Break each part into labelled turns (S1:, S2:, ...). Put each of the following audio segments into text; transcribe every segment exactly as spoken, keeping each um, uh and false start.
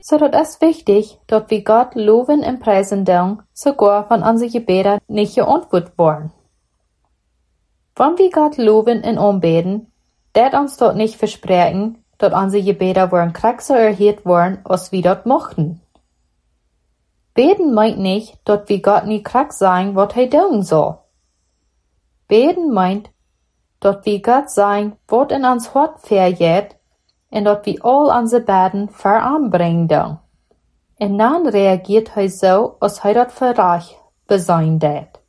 S1: So dat es wichtig, dat wir Gott loben und preisen dürfen, sogar wenn unsere Gebete nicht geantwortet worden. Wenn wir Gott loben und anbeten, dat uns dort nicht versprechen, dat unsere Gebete worden krachser erhört worden, als wir dort mochten. Beten meint nicht, dat wir Gott nie krach sein, wat er tun soll. Beten meint, dat wir Gott sein, wat in uns Hort vergeht, en dat wir all unsere Beten veranbringen dürfen. En dann reagiert er so, als er dat verreich besein dat.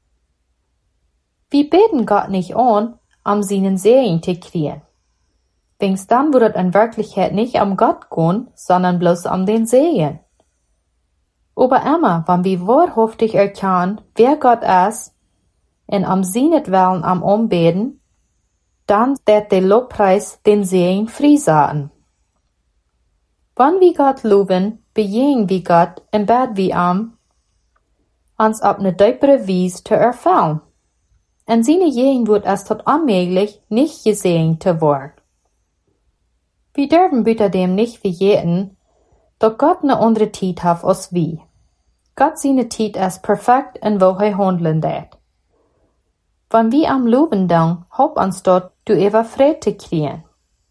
S1: Wir beten Gott nicht an, um seinen Segen zu kriegen. Wings dann wird es in Wirklichkeit nicht um Gott gehen, sondern bloß um den Segen. Aber immer, wenn wir wahrhaftig erkennen, wer Gott ist, und um seinen Willen am Anbeten, dann wird der Lobpreis den Segen freisetzen. Wenn wir Gott loben, bejehen wir Gott und beten wir ihm, uns auf eine deupere Weise zu erfüllen. Und seine Segen wird es tot unmöglich, nicht gesehen zu werden. Wir dürfen bitte dem nicht vergessen, dass Gott eine andere Zeit hat als wir. Gott seine Zeit ist perfekt und wo er handeln wird. Wenn wir am loben dann, hopp uns dort, du ever Friede zu kriegen.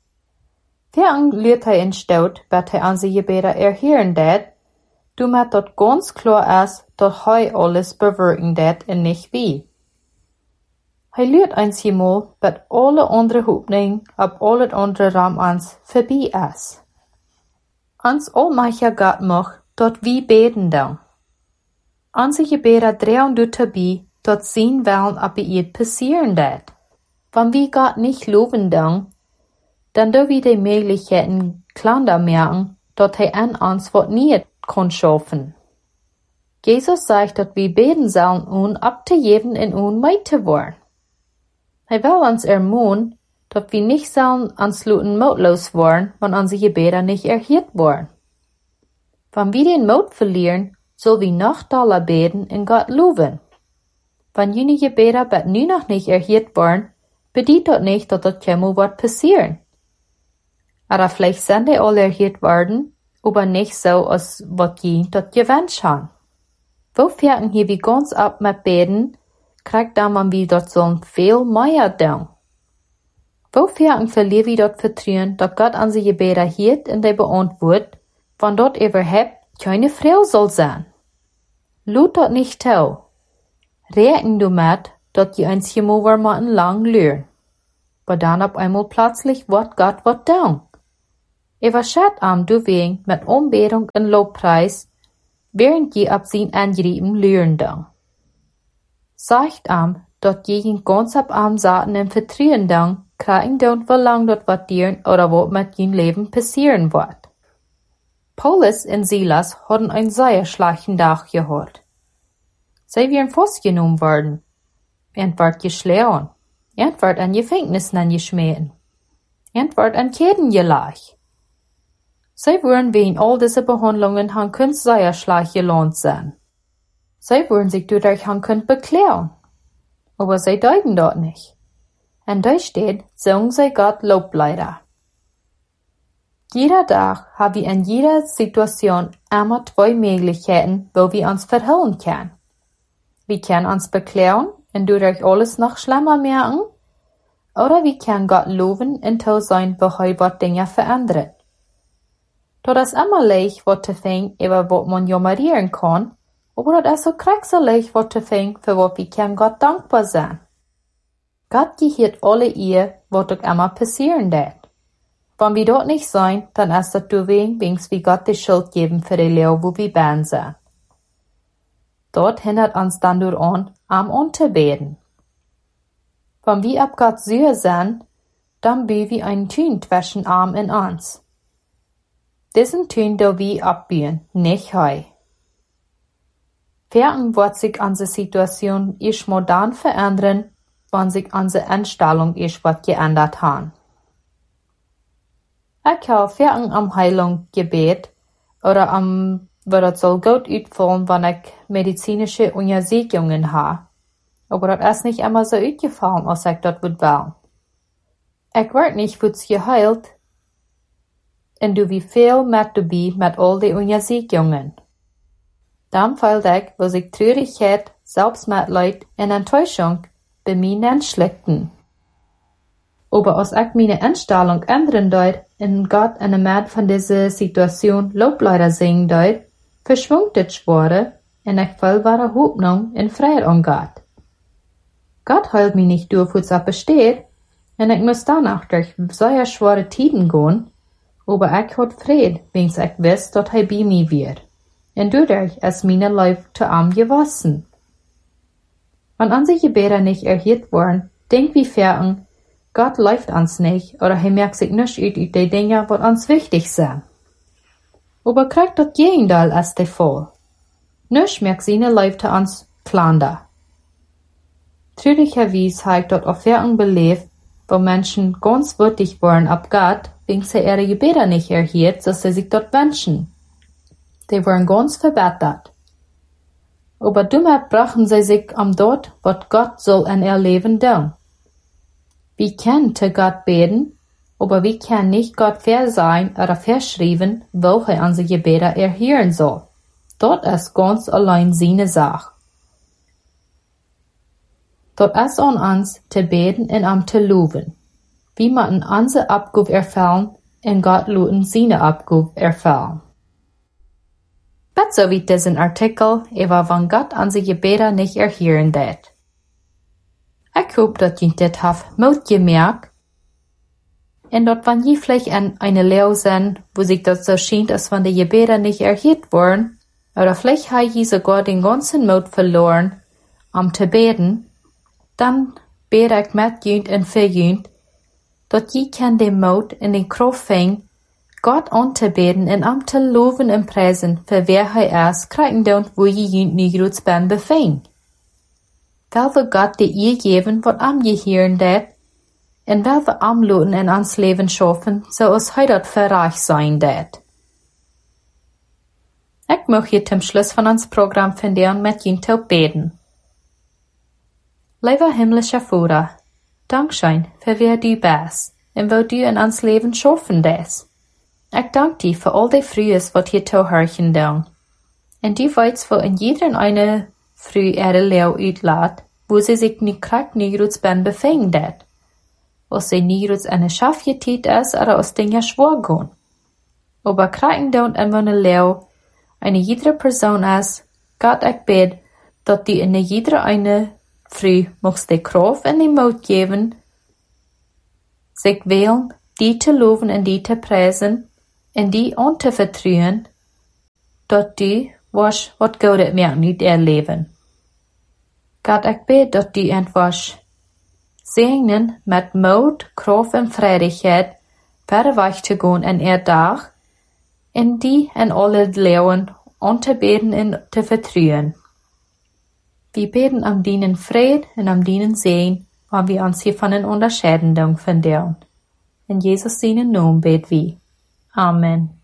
S1: Wer lehrt er in Staut, bet er unsere Gebete erhören wird, du mit dort ganz klar ist, dass er alles bewirken wird und nicht wir. Er lehrt uns hiermal, bet alle andere Hoffnung ab alle andere Raum uns vorbei ist. Uns allmächtiger Gott macht, dort wir beten dann. Unsere Gebete drehen du dabei, dort sein Willen ab ihr passieren wird. Wenn wir Gott nicht loben dann, dann do wir die Möglichkeiten klander merken, dort er an uns wat nie kann schaffen. Jesus sagt, dass wir beten sollen, um abzugeben und um mehr zu werden. Er will uns ermahnen, dass wir nicht sollen ansluten mutlos werden, wenn unsere Gebete nicht erhört werden. Wenn wir den Mut verlieren, soll wir noch doller beten und Gott loben. Wenn jene Gebete bet nu noch nicht erhört werden, bedeutet das nicht, dass das käme wird passieren. Aber vielleicht sind die alle erhört worden, aber nicht so, als was je das gewünscht haben. Wo fährten hier wie ganz ab mit Beten, kriegt dann man wie dort so viel mehr tun. Wo fährten verlieren wir dort Vertrauen, dass Gott an sie Gebete hört und die beantwortet, wenn dort überhaupt keine Frau soll sein. Lut dort nicht tau. Rechnen du mit, dass die eins hier mal lang lüren. Aber dann auf einmal plötzlich wird Gott was tun. Er schät am du wegen mit Anbetung und Lobpreis, während je ab sein Angrieben lüren dann. Sagt am, dass je ganz ab am Saten im Vertrauen dann, kriegen don't verlangen, dort was dir oder was mit jen Leben passieren wird. Paulus und Silas hatten ein sehr schlechten Tag gehabt. Sie wären festgenommen worden. Und wird geschlagen. Und wird an Gefängnissen geschmissen. Und wird an Ketten gelegt. Sie würden wegen all dieser Behandlungen han können sehr schlecht gelohnt sein. Sie würden sich dadurch han können beklagen. Aber sie deuten dort nicht. Und da steht, singen sie Gott Lobleider. Jeder Tag haben wir in jeder Situation immer zwei Möglichkeiten, wo wir uns verhelfen können. Wir können uns beklagen und dadurch alles noch schlimmer merken, oder wir können Gott loben und toll sein, wo er was Dinge verändert. Das ist immer leicht, was zu finden, über was man jammerieren kann, aber das ist so kraxelig, was zu finden, für was wir können Gott dankbar sein. Gott gehört alle ihr, was doch immer passieren wird. Wenn wir dort nicht sein, dann ist das deswegen, wings wir Gott die Schuld geben für die Lehre, wo wir beten sind. Dort hindert uns dann nur an, am unterbeten. Wenn wir ab Gott süß sind, dann bi wir einen Tün zwischen Arm und uns. Diesen Tün do wir abbiehen, nicht hei. Werden wird sich unsere Situation erst mal dann verändern, wenn sich unsere Einstellung erst was geändert hat. Ich habe Ferien am Heilung Gebet oder am, wo das soll gut uitfallen, wenn ich medizinische Untersuchungen habe. Aber das ist nicht immer so uitgefallen, als ich das would will. Ich werd nicht wutz geheilt, en du wie veel met du bi met al die Untersiegungen. Dan feilt ich, wo sich Traurigkeit, Selbstmitleid en Enttäuschung bei mir entschlechten. Aber als ich meine Einstellung ändern deut, en Gott in der Mitte von dieser Situation Lobleider singen deut, verschwungt das Schwere, en ich voll wahre Hoffnung in Frieden an Gott. Gott hält mich nicht durch, was es besteht, en ich muss danach durch solche schwere Tiden gehen, aber ich hat Frieden, wenn ich weiß, dass er bei mir wird. En dadurch ist meine Leib zu arm gewachsen. Wenn unsere Gebete nicht erhört worden, denk wie fern, Gott läuft uns nicht, oder er merkt sich nicht ut ut die Dinge, was uns wichtig sind. Aber kriegt das Gegenteil als der Fall. Nicht merkt seine Leib zu uns Klander. Traurigerweise habe ich dort auf Werken belebt, wo Menschen ganz würdig waren ab Gott, wegen sie ihre Gebete nicht erhielt, dass sie sich dort wünschen. Die waren ganz verbessert. Aber damit brachen sie sich am dort, was Gott soll in ihr Leben tun. Wir können zu Gott beten, aber wir können nicht Gott versagen oder verschreiben, wo er unsere Gebete erhören soll. Dort ist ganz allein seine Sache. Dort ist an uns zu beten und am zu loben. Wir müssen unsere Abgabe erfüllen und Gott luden seine Abgabe erfüllen. Das so wie diesen Artikel über wann Gott unsere Gebete nicht erhören wird. Ich hoffe, dass ihr das habt Mut gemerkt und dass wenn ihr vielleicht in eine Lehre sind, wo sich das so scheint, als wenn die Gebete nicht erhört wurden, oder vielleicht habt ihr sogar den ganzen Mut verloren, um zu beten, dann bete ich mit jünd und für jünd, dass ihr kann den Mut und den Kraft finden, Gott anzubeten und am zu loben und preisen, für wer er ist, kriegen und wo ihr jünd nichts ben befindet. Weil wir Gott die ihr geben, was am gehören det, und weil wir am Luten in uns Leben schaffen, so es heute verreich sein det. Ich möchte zum Schluss von uns Programm finden mit Ihnen zu beten. Lieber himmlischer Vater, Dankeschön für wer du bist und wo du in uns Leben schaffen des. Ich danke dir für all die Frühes, was hier zu hören tun. Und du weißt, wo in jeder eine Früh ihre Leo uitlaat, wo sie sich nicht kriegt, nichts ben befindet. Als sie nichts eine Schaffjetät ist, oder aus Dinge schwor gehen. Aber kriegen don't in meine Leo eine jede Person ist, Gott ich bete, dass die in jeder eine Früh mochst die Kraft und die Mut geben, sich wählen, die zu loben und die zu preisen, und die anzuvertrauen, dass die was, wat Gott het mir nicht erleben. Gott, ich bete, dass die etwas segnen mit Mut, Kraft und Freudigkeit, verweich zu gehen in ihr Tag, in die in alle Leben anzubeten und zu vertrauen. Wir beten am dienen Fried und am dienen Segen, weil wir uns hiervon unterscheiden von dir. In Jesus seinen Namen beten wir. Amen.